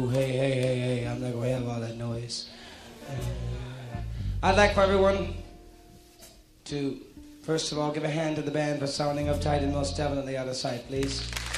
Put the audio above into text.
Hey, hey, hey, hey, I'm not going to have all that noise. I'd like for everyone to, first of all, give a hand to the band for sounding uptight and most definitely out of sight, please.